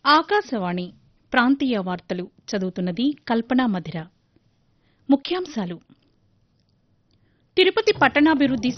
ఆకాశవాణి ప్రాంతీయ వార్తలు చదువుతున్నది కల్పనా మధిర. ముఖ్యాంశాలు: తిరుపతి పట్టణాభివృద్ది